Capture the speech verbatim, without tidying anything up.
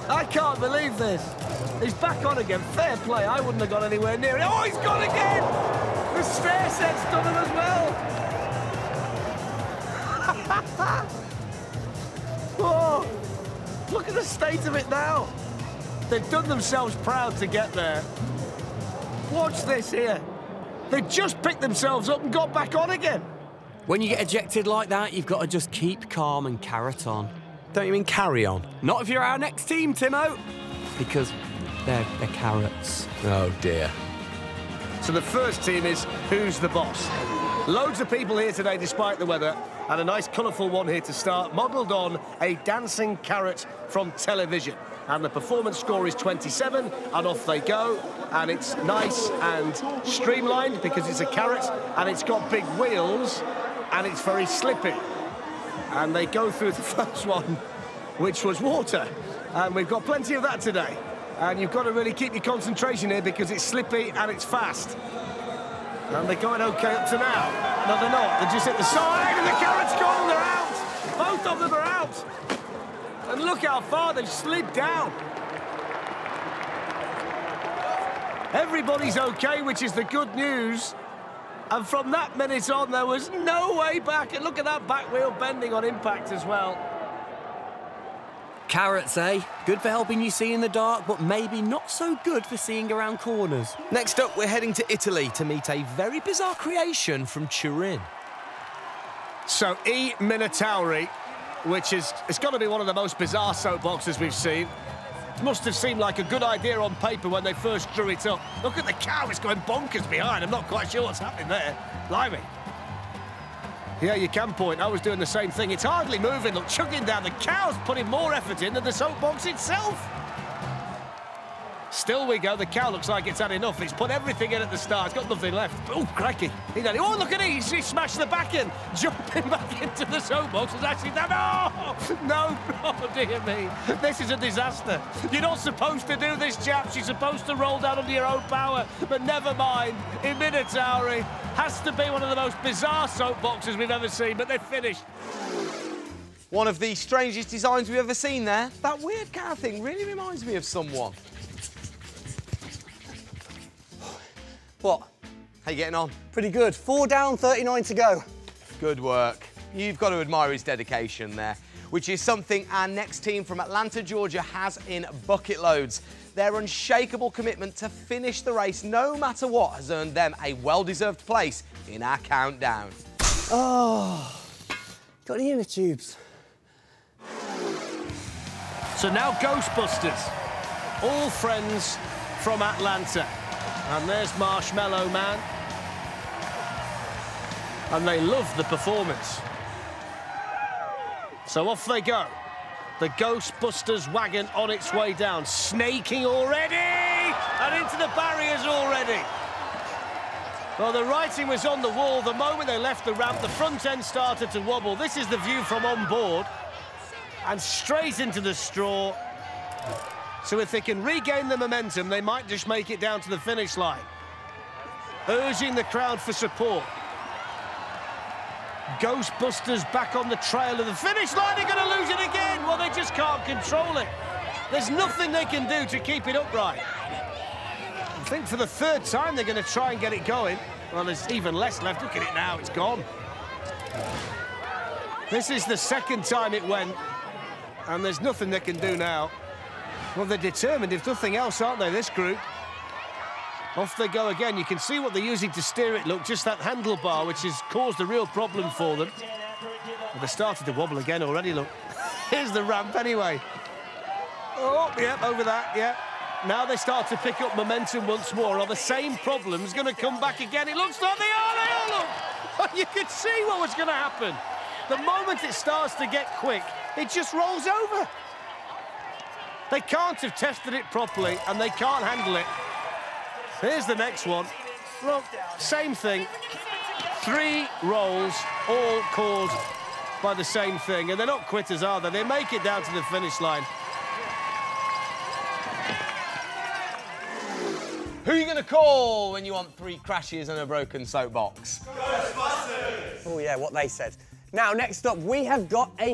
I can't believe this. He's back on again. Fair play. I wouldn't have gone anywhere near it. Oh, he's gone again! The stair set's done him as well. Oh, look at the state of it now. They've done themselves proud to get there. Watch this here. They just picked themselves up and got back on again. When you get ejected like that, you've got to just keep calm and carry on. Don't you mean carry on? Not if you're our next team, Timo. Because they're, they're carrots. Oh, dear. So the first team is Who's the Boss? Loads of people here today despite the weather, and a nice colourful one here to start, modelled on a dancing carrot from television. And the performance score is twenty-seven, and off they go. And it's nice and streamlined because it's a carrot, and it's got big wheels, and it's very slippy. And they go through the first one, which was water. And we've got plenty of that today. And you've got to really keep your concentration here because it's slippy and it's fast. And they're going OK up to now. No, they're not. They just hit the side, and the carrot's gone. They're out. Both of them are out. And look how far they've slid down. Everybody's OK, which is the good news. And from that minute on, there was no way back. And look at that back wheel bending on impact as well. Carrots, eh? Good for helping you see in the dark, but maybe not so good for seeing around corners. Next up, we're heading to Italy to meet a very bizarre creation from Turin. So, E. Minotauri, which is, it's got to be one of the most bizarre soapboxes we've seen. It must have seemed like a good idea on paper when they first drew it up. Look at the cow, it's going bonkers behind. I'm not quite sure what's happening there. Blimey. Yeah, you can point. I was doing the same thing. It's hardly moving. Look, chugging down. The cow's putting more effort in than the soapbox itself. Still we go. The cow looks like it's had enough. It's put everything in at the start. It's got nothing left. Oh, cracky. He done it. Oh, look at it. He's, he smashed the back in. Jumping back into the soapbox has actually done... Oh, no. Oh, dear me. This is a disaster. You're not supposed to do this, chaps. You're supposed to roll down under your own power. But never mind. In Minotauri has to be one of the most bizarre soapboxes we've ever seen, but they're finished. One of the strangest designs we've ever seen there. That weird cow thing really reminds me of someone. What? How you getting on? Pretty good. Four down, thirty-nine to go. Good work. You've got to admire his dedication there, which is something our next team from Atlanta, Georgia has in bucket loads. Their unshakable commitment to finish the race, no matter what, has earned them a well-deserved place in our countdown. Oh, got the inner tubes. So now Ghostbusters, all friends from Atlanta. And there's Marshmallow Man. And they love the performance. So off they go. The Ghostbusters wagon on its way down. Snaking already! And into the barriers already. Well, the writing was on the wall. The moment they left the ramp, the front end started to wobble. This is the view from on board. And straight into the straw. So if they can regain the momentum, they might just make it down to the finish line. Urging the crowd for support. Ghostbusters back on the trail of the finish line. They're going to lose it again. Well, they just can't control it. There's nothing they can do to keep it upright. I think for the third time they're going to try and get it going. Well, there's even less left. Look at it now. It's gone. This is the second time it went, and there's nothing they can do now. Well, they're determined, if nothing else, aren't they, this group? Off they go again. You can see what they're using to steer it, look, just that handlebar, which has caused a real problem for them. Well, they started to wobble again already, look. Here's the ramp anyway. Oh, yep, over that, yep. Now they start to pick up momentum once more. Are the same problems going to come back again? It looks like they are, they all look. You could see what was going to happen. The moment it starts to get quick, it just rolls over. They can't have tested it properly, and they can't handle it. Here's the next one. Look, same thing. Three rolls, all caused by the same thing. And they're not quitters, are they? They make it down to the finish line. Who are you going to call when you want three crashes and a broken soapbox? Oh, yeah, what they said. Now, next up, we have got a